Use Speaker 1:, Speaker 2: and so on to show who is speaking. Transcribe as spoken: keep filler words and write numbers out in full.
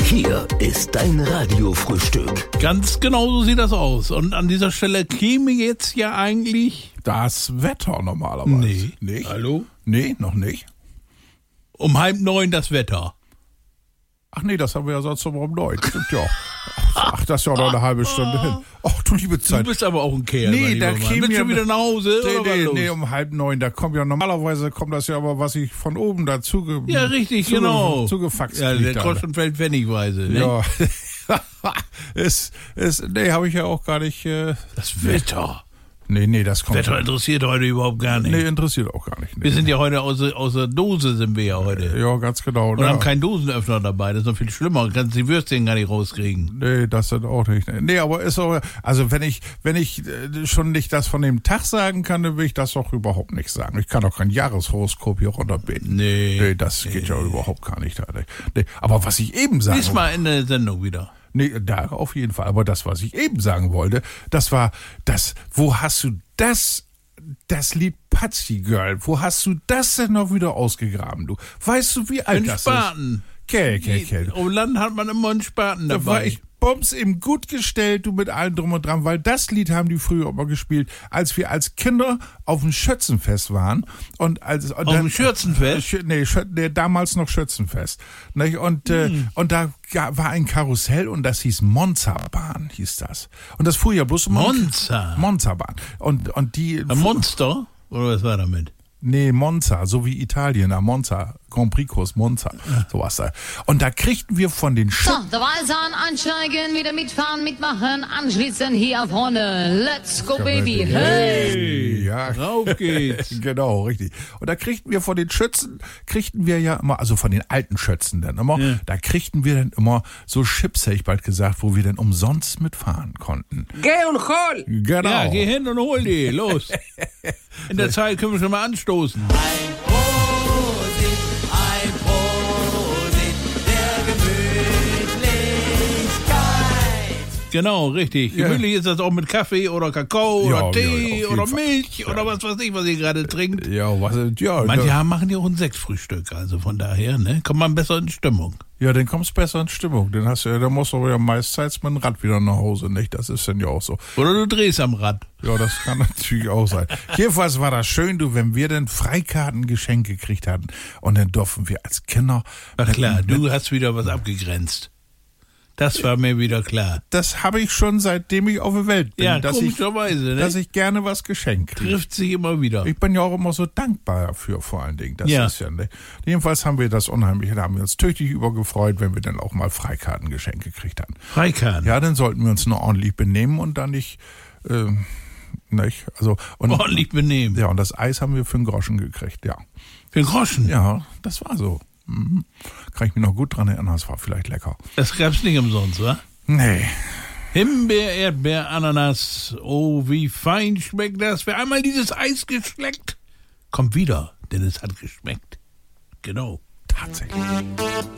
Speaker 1: Hier ist dein Radiofrühstück.
Speaker 2: Ganz genau so sieht das aus. Und an dieser Stelle käme jetzt ja eigentlich...
Speaker 3: Das Wetter normalerweise.
Speaker 2: Nee.
Speaker 3: Nicht?
Speaker 2: Hallo?
Speaker 3: Nee, noch nicht.
Speaker 2: Um halb neun das Wetter.
Speaker 3: Ach nee, das haben wir ja sonst noch um neun. Stimmt ja auch. Ach, das ist ja noch eine halbe Stunde hin. Ach, du liebe Zeit.
Speaker 2: Du bist aber auch ein Kerl.
Speaker 3: Nee,
Speaker 2: mein
Speaker 3: da
Speaker 2: lieber Mann.
Speaker 3: käme
Speaker 2: Willst
Speaker 3: ja...
Speaker 2: du wieder nach Hause?
Speaker 3: Nee,
Speaker 2: oder was
Speaker 3: nee,
Speaker 2: los?
Speaker 3: nee, um halb neun. Da kommt ja normalerweise, kommt das ja aber, was ich von oben dazu ge-
Speaker 2: Ja, richtig,
Speaker 3: zuge-
Speaker 2: genau.
Speaker 3: zugefaxt
Speaker 2: Ja,
Speaker 3: krieg
Speaker 2: der
Speaker 3: da.
Speaker 2: Groschen fällt pfennigweise. Ne?
Speaker 3: Ja. ist, ist, nee, habe ich ja auch gar nicht. Äh,
Speaker 2: Das Wetter.
Speaker 3: nee, nee, das kommt.
Speaker 2: Wetter interessiert heute überhaupt gar nicht.
Speaker 3: Nee, interessiert auch gar nicht. Nee.
Speaker 2: Wir sind ja heute aus, der- aus der Dose, sind wir ja heute.
Speaker 3: Ja, ganz genau.
Speaker 2: Und
Speaker 3: ja.
Speaker 2: haben keinen Dosenöffner dabei. Das ist noch viel schlimmer. Du kannst die Würstchen gar nicht rauskriegen.
Speaker 3: Nee, das sind auch nicht. Nee, aber ist auch, also wenn ich, wenn ich äh, schon nicht das von dem Tag sagen kann, dann will ich das auch überhaupt nicht sagen. Ich kann auch kein Jahreshoroskop hier runterbeten.
Speaker 2: Nee.
Speaker 3: Nee, das geht ja überhaupt gar nicht. Nee. Aber was ich eben sagen
Speaker 2: Diesmal in der Sendung wieder.
Speaker 3: Nee, da auf jeden Fall. Aber das, was ich eben sagen wollte, das war das, wo hast du das, das Lied Patsy Girl, wo hast du das denn noch wieder ausgegraben, du? Weißt du, wie alt
Speaker 2: Ein
Speaker 3: das
Speaker 2: Spaten.
Speaker 3: ist? Okay, okay, okay.
Speaker 2: Im Land hat man immer einen Spaten
Speaker 3: Da war
Speaker 2: dabei.
Speaker 3: ich bums im gut gestellt, du mit allem drum und dran, weil das Lied haben die früher immer gespielt, als wir als Kinder auf dem Schützenfest waren. Und als, und
Speaker 2: Auf dem Schürzenfest?
Speaker 3: Schö- Nee, Schö- nee, damals noch Schützenfest. Nicht? Und, äh, und da ga- war ein Karussell und das hieß Monza-Bahn, hieß das. Und das fuhr ja bloß immer...
Speaker 2: Monza?
Speaker 3: Monza-Bahn. Und, und die...
Speaker 2: Ein Monster? Oder was war damit?
Speaker 3: Nee, Monza, so wie Italien, da Monza, Grand Prix Monza, sowas da. Und da kriegten wir von den Sch
Speaker 4: So, dabei sein, einsteigen, wieder mitfahren, mitmachen, anschließen hier vorne. Let's go, baby. Hey!
Speaker 3: Ja,
Speaker 2: Rauf geht's.
Speaker 3: genau, richtig. Und da kriegten wir von den Schützen, kriegten wir ja immer, also von den alten Schützen dann immer,
Speaker 2: Ja.
Speaker 3: da kriegten wir dann immer so Chips, hätte ich bald gesagt, wo wir dann umsonst mitfahren konnten.
Speaker 5: Geh und hol!
Speaker 3: Genau.
Speaker 2: Ja, geh hin und hol die. Los. In der Zeit können wir schon mal anstoßen.
Speaker 6: Ein Prosit, ein Prosit der Gemütlichkeit.
Speaker 2: Genau, richtig.
Speaker 3: Ja.
Speaker 2: Gemütlich ist das auch mit Kaffee oder Kakao
Speaker 3: Ja,
Speaker 2: oder
Speaker 3: ja,
Speaker 2: Tee
Speaker 3: ja, auf jeden
Speaker 2: oder
Speaker 3: Fall.
Speaker 2: Milch oder was weiß ich, was ihr gerade trinkt.
Speaker 3: Ja, was, ja,
Speaker 2: Manche
Speaker 3: da,
Speaker 2: haben, machen ja auch ein Sechsfrühstück, also von daher, ne, kommt man besser in Stimmung.
Speaker 3: ja, dann kommst du besser in Stimmung. Dann hast du ja, dann musst du ja meist Zeit mit dem Rad wieder nach Hause, nicht? Das ist dann ja auch so.
Speaker 2: Oder du drehst am Rad.
Speaker 3: Ja, das kann natürlich auch sein. Jedenfalls war das schön, du, wenn wir dann Freikartengeschenk gekriegt hatten und dann durften wir als Kinder.
Speaker 2: Ach klar, du hast wieder was abgegrenzt. Das war mir wieder klar.
Speaker 3: Das habe ich schon seitdem ich auf der Welt bin,
Speaker 2: Ja,
Speaker 3: dass, ich,
Speaker 2: komischerweise, ne?
Speaker 3: dass ich gerne was geschenkt kriege.
Speaker 2: Trifft sich immer wieder.
Speaker 3: Ich bin ja auch immer so dankbar dafür, vor allen Dingen. Das
Speaker 2: Ja.
Speaker 3: ist ja, ne? Jedenfalls haben wir das unheimlich, da haben wir uns tüchtig übergefreut, wenn wir dann auch mal Freikartengeschenk gekriegt hatten.
Speaker 2: Freikarten.
Speaker 3: Ja, dann sollten wir uns nur ordentlich benehmen und dann nicht, äh, nicht, also, und,
Speaker 2: Ordentlich benehmen.
Speaker 3: ja, und das Eis haben wir für einen Groschen gekriegt, ja.
Speaker 2: Für Groschen.
Speaker 3: Ja, das war so. Mhm. Kann ich mich noch gut dran erinnern, das war vielleicht lecker.
Speaker 2: Das gab's nicht umsonst, wa?
Speaker 3: Nee.
Speaker 2: Himbeer, Erdbeer, Ananas. Oh, wie fein schmeckt das. Wer einmal dieses Eis geschleckt, kommt wieder, denn es hat geschmeckt. Genau.
Speaker 3: Tatsächlich.